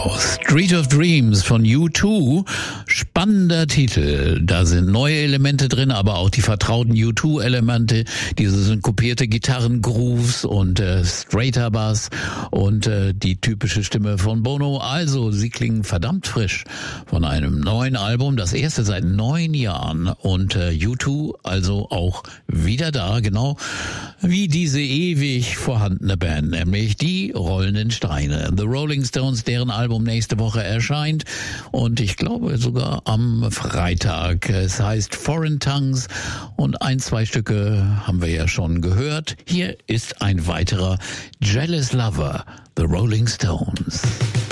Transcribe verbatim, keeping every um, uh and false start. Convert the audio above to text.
Wow, Street of Dreams von U zwei, spannender Titel. Da sind neue Elemente drin, aber auch die vertrauten U zwei Elemente, diese synkopierte Gitarrengrooves und äh, straighter Bass und äh, die typische Stimme von Bono. Also, sie klingen verdammt frisch von einem neuen Album, das erste seit neun Jahren. Und äh, U zwei also auch wieder da, genau wie diese ewig vorhandene Band, nämlich die Rollenden Steine. The Rolling Stones, deren Album nächste Woche erscheint und ich glaube sogar am Freitag. Es heißt Foreign Tongues und ein, zwei Stücke haben wir ja schon gehört. Hier ist ein weiterer Jealous Lover, The Rolling Stones.